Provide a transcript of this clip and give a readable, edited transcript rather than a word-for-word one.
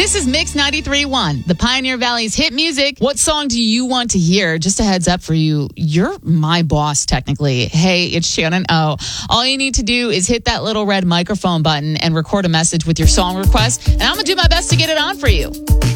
This is Mix 93.1, the Pioneer Valley's hit music. What song do you want to hear? Just a heads up for you. You're my boss, technically. Hey, it's Shannon O. All you need to do is hit that little red microphone button and record a message with your song request, and I'm going to do my best to get it on for you.